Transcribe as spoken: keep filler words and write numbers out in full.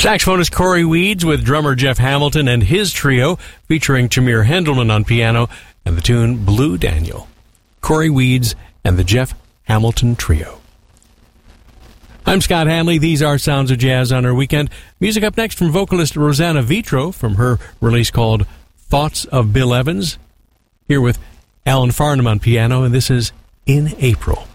Saxophonist Corey Weeds with drummer Jeff Hamilton and his trio, featuring Tamir Hendelman on piano and the tune Blue Daniel. Corey Weeds and the Jeff Hamilton Trio. I'm Scott Hanley. These are Sounds of Jazz on our weekend. Music up next from vocalist Rosanna Vitro from her release called Thoughts of Bill Evans. Here with Alan Farnham on piano, and this is In April.